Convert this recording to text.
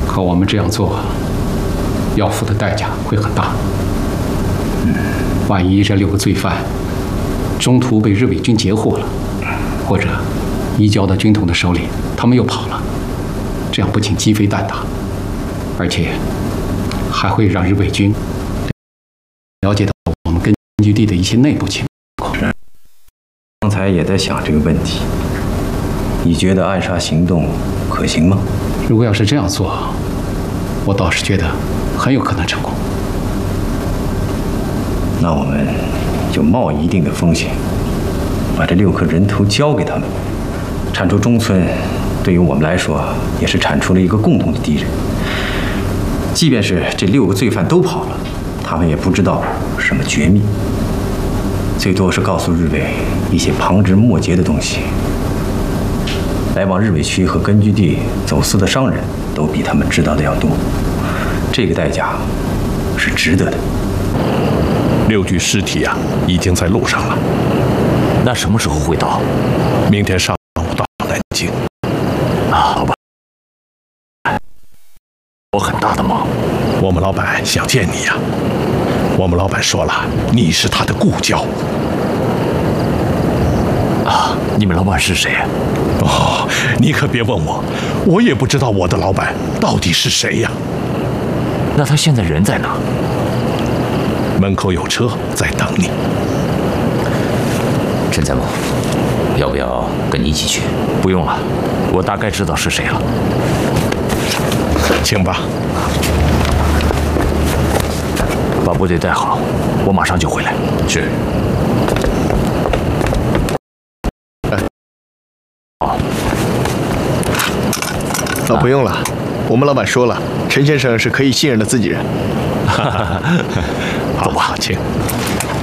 可我们这样做，要付的代价会很大。万一这6个罪犯中途被日伪军截获了，或者移交到军统的手里，他们又跑了，这样不仅鸡飞蛋打，而且还会让日伪军了解到我们根据地的一些内部情况。 刚才也在想这个问题，你觉得暗杀行动可行吗？ 如果要是这样做，我倒是觉得很有可能成功。 那我们就冒一定的风险，把这6颗人头交给他们。铲除中村，对于我们来说也是铲除了一个共同的敌人。即便是这6个罪犯都跑了，他们也不知道什么绝密，最多是告诉日伪一些旁枝末节的东西。来往日伪区和根据地走私的商人都比他们知道的要多，这个代价是值得的。 6具尸体啊，已经在路上了。 那什么时候会到？ 明天上午到南京。 啊，老板，我很大的忙。 我们老板想见你呀。我们老板说了，你是他的故交。 啊，你们老板是谁？ 哦，你可别问我，我也不知道我的老板到底是谁呀。 那他现在人在哪？ 门口有车在等你。 陈在谋，要不要跟你一起去？不用了，我大概知道是谁了。 请吧。 把部队带好，我马上就回来。 是。 好。 不用了，我们老板说了，陈先生是可以信任的自己人。 走吧，请。